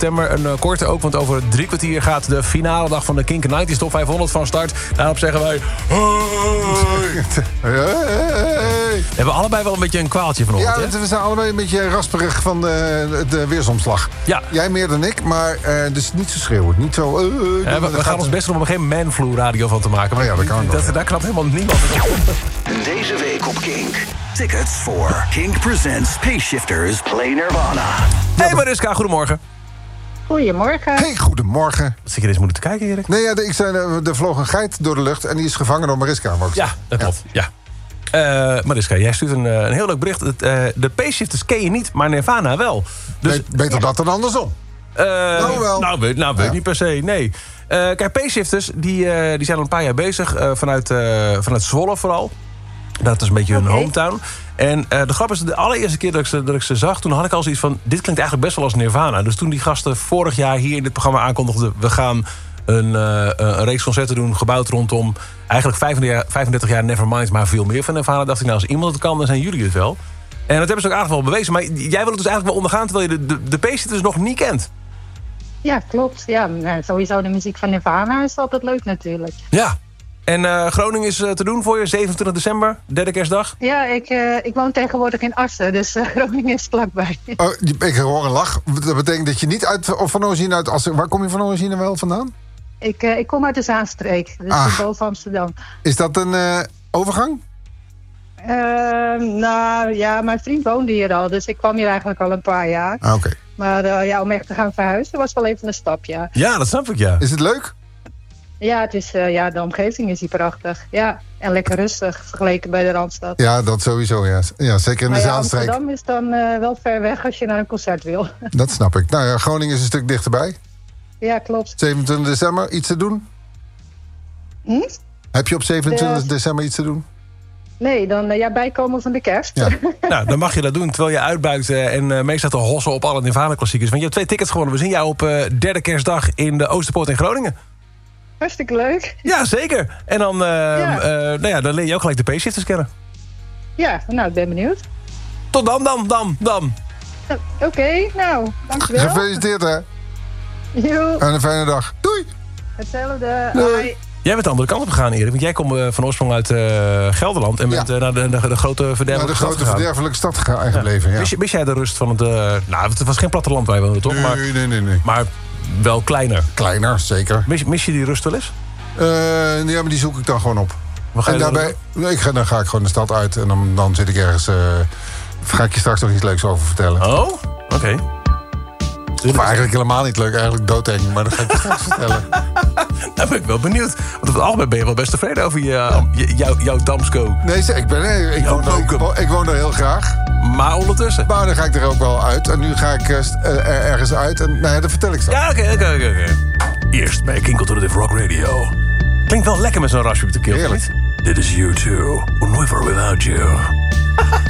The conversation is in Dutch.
september. Een korte ook, want over 3 kwartier gaat de finale dag van de Kink 90's Top 500 van start. Daarop zeggen wij... Hey. We hebben allebei wel een beetje een kwaaltje vanochtend. Ja, we zijn allebei een beetje rasperig van de weersomslag. Ja. Jij meer dan ik, maar dus niet zo schreeuwen. Niet zo... we gaan ons best doen om er geen manflu radio van te maken. Oh ja, dat kan wel. Daar knapt helemaal niemand. Deze week op Kink. Tickets voor Kink Presents Space Shifters Play Nirvana. Hey Mariska, goedemorgen. Goedemorgen. Hey, goedemorgen. Wat zit je deze moeten te kijken, Erik? Nee, ja, er vloog een geit door de lucht en die is gevangen door Mariska. Ja, dat klopt. Ja. Mariska, jij stuurt een heel leuk bericht. De Space Shifters ken je niet, maar Nirvana wel. Dus, beter dat dan andersom. Nou, weet ik niet per se, nee. Kijk, Space Shifters die zijn al een paar jaar bezig. Vanuit Zwolle vooral. Dat is een beetje hun hometown. En de grap is, de allereerste keer dat ik ze zag... toen had ik al zoiets van, dit klinkt eigenlijk best wel als Nirvana. Dus toen die gasten vorig jaar hier in dit programma aankondigden... we gaan een reeks concerten doen, gebouwd rondom... eigenlijk 35 jaar Nevermind, maar veel meer van Nirvana. Dacht ik, nou, als iemand het kan, dan zijn jullie het wel. En dat hebben ze ook aardig wel bewezen. Maar jij wil het dus eigenlijk wel ondergaan... terwijl je de Space dus nog niet kent. Ja, klopt. Ja, sowieso de muziek van Nirvana is altijd leuk natuurlijk. Ja. En Groningen is te doen voor je, 27 december, derde kerstdag? Ja, ik woon tegenwoordig in Assen, dus Groningen is vlakbij. Oh, ik hoor een lach. Dat betekent dat je niet van origine uit Assen... Waar kom je van origine wel vandaan? Ik kom uit de Zaanstreek, dus boven Amsterdam. Is dat een overgang? Nou ja, mijn vriend woonde hier al, dus ik kwam hier eigenlijk al een paar jaar. Oké. Maar om echt te gaan verhuizen was wel even een stap, ja. Ja, dat snap ik, ja. Is het leuk? Ja, het is, de omgeving is hier prachtig. Ja, en lekker rustig vergeleken bij de Randstad. Ja, dat sowieso, ja. Ja, zeker in de Zaanstreek. Amsterdam is dan wel ver weg als je naar een concert wil. Dat snap ik. Nou ja, Groningen is een stuk dichterbij. Ja, klopt. 27 december, iets te doen? Heb je op 27 december iets te doen? Nee, dan bijkomen van de kerst. Ja. Nou, dan mag je dat doen terwijl je uitbuit en meestal te hossen op alle Nirvana-klassiekers. Want je hebt 2 tickets gewonnen. We zien jou op derde kerstdag in de Oosterpoort in Groningen. Hartstikke leuk. Ja, zeker. En dan, dan leer je ook gelijk de Space Shifters kennen. Ja, nou, ik ben benieuwd. Tot dan. Oké, nou, dankjewel. Gefeliciteerd, hè. Jo. En een fijne dag. Doei. Hetzelfde. Doei. Hoi. Jij bent de andere kant op gegaan, Erik. Want jij komt van oorsprong uit Gelderland. En bent naar de grote verderfelijke stad gegaan. verderfelijke stad gebleven, ja. Mis jij de rust van het... het was geen platteland waar je woonde, toch? Nee. Maar wel kleiner. Kleiner, zeker. Mis je die rust wel eens? Ja, maar die zoek ik dan gewoon op. Wat ga je dan ga ik gewoon de stad uit. En dan zit ik ergens... ga ik je straks nog iets leuks over vertellen. Oh, oké. Of eigenlijk helemaal niet leuk, eigenlijk doodeng. Maar dat ga ik je straks vertellen. Nou ben ik wel benieuwd. Want op het algemeen ben je wel best tevreden over jouw Damsco. Nee, ik woon er heel graag. Maar ondertussen? Maar dan ga ik er ook wel uit. En nu ga ik ergens uit. En dat vertel ik straks. Ja, oké. Eerst bij Kink Alternative Rock Radio. Klinkt wel lekker met zo'n rasje op de keel. Heerlijk. Dit is U2. Never Without You.